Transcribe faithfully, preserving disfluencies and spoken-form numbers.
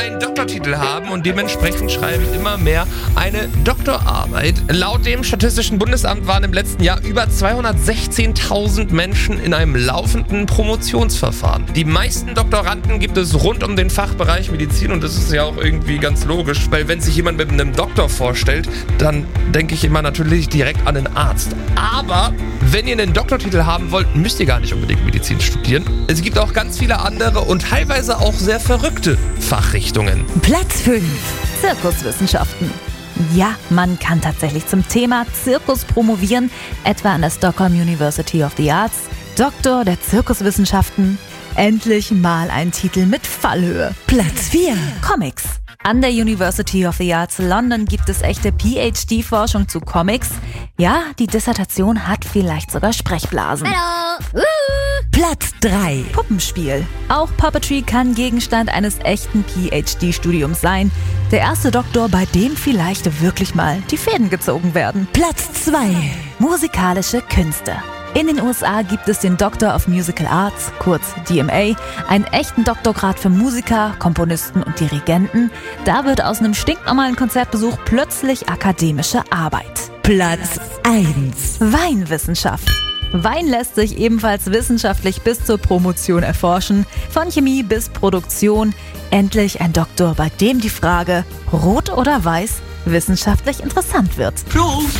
einen Doktortitel haben und dementsprechend schreiben immer mehr eine Doktorarbeit. Laut dem Statistischen Bundesamt waren im letzten Jahr über zweihundertsechzehntausend Menschen in einem laufenden Promotionsverfahren. Die meisten Doktoranden gibt es rund um den Fachbereich Medizin und das ist ja auch irgendwie ganz logisch, weil wenn sich jemand mit einem Doktor vorstellt, dann denke ich immer natürlich direkt an den Arzt. Aber wenn ihr einen Doktortitel haben wollt, müsst ihr gar nicht unbedingt Medizin studieren. Es gibt auch ganz viele andere und teilweise auch sehr verrückte Fachrichtungen. Platz fünf. Zirkuswissenschaften. Ja, man kann tatsächlich zum Thema Zirkus promovieren, etwa an der Stockholm University of the Arts. Doktor der Zirkuswissenschaften. Endlich mal ein Titel mit Fallhöhe. Platz vier. Comics. An der University of the Arts London gibt es echte P H D-Forschung zu Comics. Ja, die Dissertation hat vielleicht sogar Sprechblasen. Hallo! Uh. Platz drei. Puppenspiel. Auch Puppetry kann Gegenstand eines echten P H D-Studiums sein. Der erste Doktor, bei dem vielleicht wirklich mal die Fäden gezogen werden. Platz zwei. Musikalische Künste. In den U S A gibt es den Doctor of Musical Arts, kurz D M A, einen echten Doktorgrad für Musiker, Komponisten und Dirigenten. Da wird aus einem stinknormalen Konzertbesuch plötzlich akademische Arbeit. Platz eins. Weinwissenschaft. Wein lässt sich ebenfalls wissenschaftlich bis zur Promotion erforschen, von Chemie bis Produktion. Endlich ein Doktor, bei dem die Frage, rot oder weiß, wissenschaftlich interessant wird. Prost!